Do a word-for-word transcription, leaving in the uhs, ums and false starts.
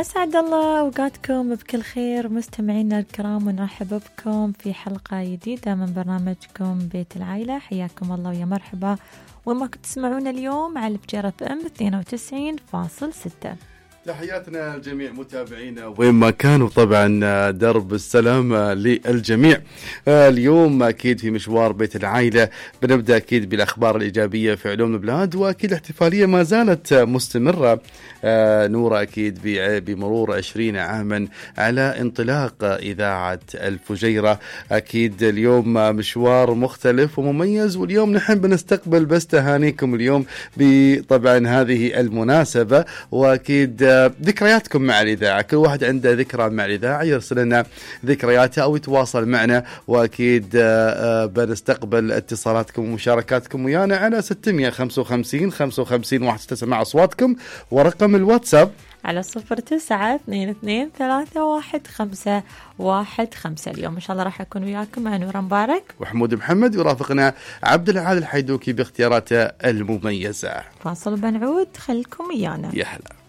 أسعد الله أوقاتكم بكل خير مستمعينا الكرام، ونرحب بكم في حلقة جديدة من برنامجكم بيت العائلة. حياكم الله ويا مرحبا، وما كنت تسمعون اليوم على الفجر اف ام اثنين وتسعين فاصلة ستة. تحياتنا لجميع متابعينا وين ما كانوا، طبعا درب السلام للجميع. اليوم أكيد في مشوار بيت العائلة بنبدأ أكيد بالأخبار الإيجابية في علوم البلاد، وأكيد الاحتفالية ما زالت مستمرة. نورة أكيد بمرور عشرين عاما على انطلاق إذاعة الفجيرة. أكيد اليوم مشوار مختلف ومميز، واليوم نحن بنستقبل بس تهانيكم اليوم بطبعا هذه المناسبة، وأكيد ذكرياتكم مع الإذاعة. كل واحد عنده ذكرى مع الإذاعة يرسل لنا ذكرياته أو يتواصل معنا، وأكيد بنستقبل اتصالاتكم ومشاركاتكم ويانا على ستمية وخمسة وخمسين خمسة وخمسين واحد ستة مع أصواتكم، ورقم الواتساب على صفر تسعة اثنين اثنين ثلاثة واحد خمسة واحد خمسة. اليوم إن شاء الله راح أكون وياكم مع نورة مبارك وحمود محمد، ورافقنا عبد العال الحيدوكي باختياراته المميزة. فاصل بنعود، خلكم ويانا. يا هلا.